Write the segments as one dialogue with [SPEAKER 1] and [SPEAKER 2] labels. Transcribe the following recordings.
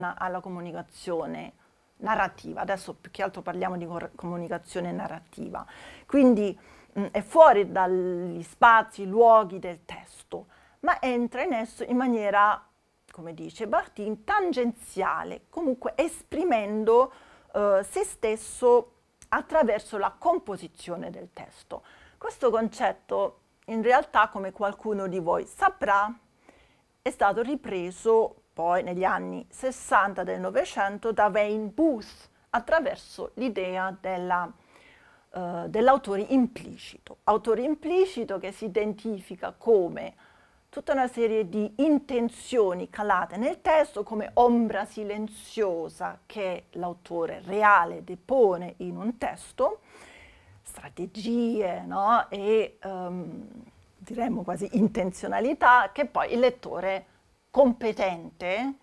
[SPEAKER 1] alla comunicazione narrativa. Adesso più che altro parliamo di comunicazione narrativa. Quindi è fuori dagli spazi, luoghi del testo, ma entra in esso in maniera, come dice Bakhtin, tangenziale, comunque esprimendo se stesso attraverso la composizione del testo. Questo concetto, in realtà, come qualcuno di voi saprà, è stato ripreso poi negli anni 60 del Novecento da Wayne Booth attraverso l'idea dell'autore implicito. Autore implicito che si identifica come tutta una serie di intenzioni calate nel testo, come ombra silenziosa che l'autore reale depone in un testo, strategie, no? E diremmo quasi intenzionalità che poi il lettore competente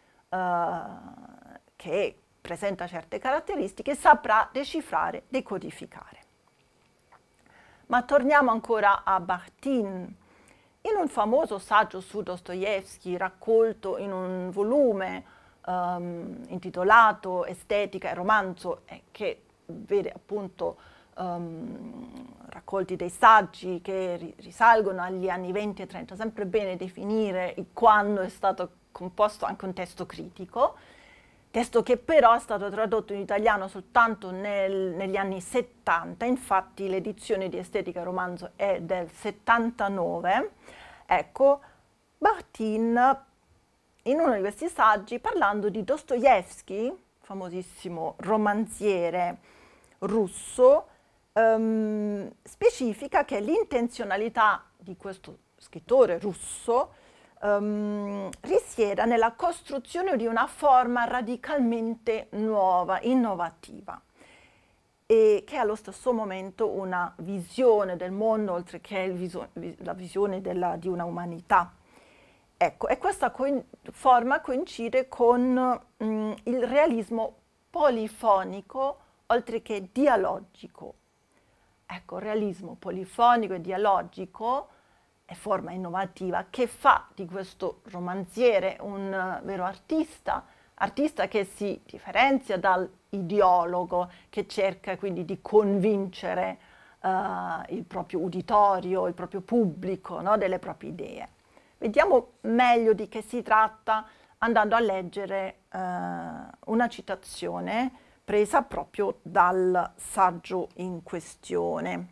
[SPEAKER 1] che presenta certe caratteristiche saprà decifrare, decodificare. Ma torniamo ancora a Bakhtin. In un famoso saggio su Dostoevskij, raccolto in un volume intitolato Estetica e romanzo, che vede appunto raccolti dei saggi che risalgono agli anni 20 e 30, sempre bene definire quando è stato composto anche un testo critico, testo che però è stato tradotto in italiano soltanto negli anni 70, infatti l'edizione di Estetica e romanzo è del 79. Ecco, Bakhtin in uno di questi saggi, parlando di Dostoevskij, famosissimo romanziere russo, specifica che l'intenzionalità di questo scrittore russo risieda nella costruzione di una forma radicalmente nuova, innovativa, e che è allo stesso momento una visione del mondo, oltre che la visione di una umanità. Ecco, e questa forma coincide con il realismo polifonico, oltre che dialogico. Ecco, realismo polifonico e dialogico è forma innovativa che fa di questo romanziere un vero artista che si differenzia dall'ideologo, che cerca quindi di convincere il proprio uditorio, il proprio pubblico, no, delle proprie idee. Vediamo meglio di che si tratta andando a leggere una citazione presa proprio dal saggio in questione.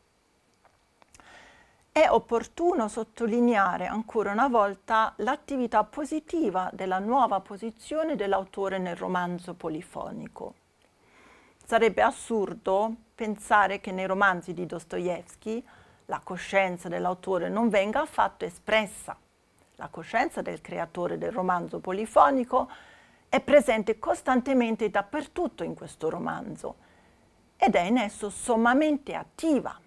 [SPEAKER 1] È opportuno sottolineare ancora una volta l'attività positiva della nuova posizione dell'autore nel romanzo polifonico. Sarebbe assurdo pensare che nei romanzi di Dostoevskij la coscienza dell'autore non venga affatto espressa. La coscienza del creatore del romanzo polifonico è presente costantemente dappertutto in questo romanzo ed è in esso sommamente attiva.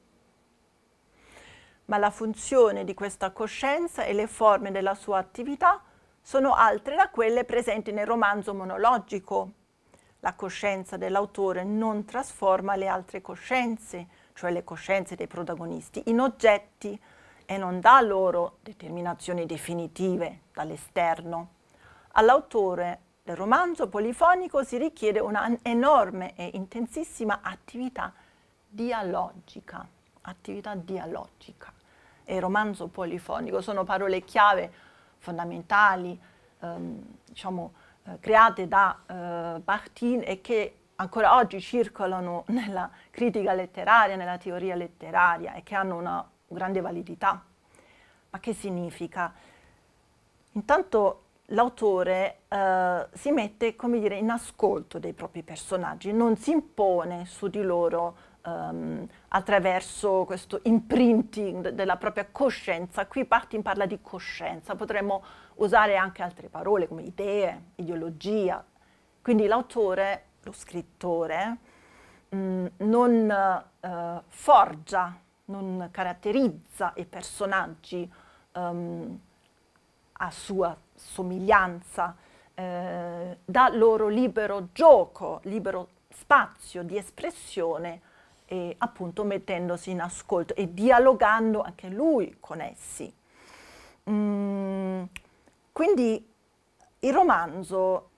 [SPEAKER 1] Ma la funzione di questa coscienza e le forme della sua attività sono altre da quelle presenti nel romanzo monologico. La coscienza dell'autore non trasforma le altre coscienze, cioè le coscienze dei protagonisti, in oggetti e non dà loro determinazioni definitive dall'esterno. All'autore del romanzo polifonico si richiede una enorme e intensissima attività dialogica. E romanzo polifonico sono parole chiave fondamentali, create da Bakhtin e che ancora oggi circolano nella critica letteraria, nella teoria letteraria e che hanno una grande validità. Ma che significa? Intanto l'autore si mette, come dire, in ascolto dei propri personaggi, non si impone su di loro attraverso questo imprinting della propria coscienza. Qui Bakhtin parla di coscienza, potremmo usare anche altre parole come idee, ideologia. Quindi l'autore, lo scrittore, non forgia, non caratterizza i personaggi a sua somiglianza, dà loro libero gioco, libero spazio di espressione e appunto mettendosi in ascolto e dialogando anche lui con essi. Quindi il romanzo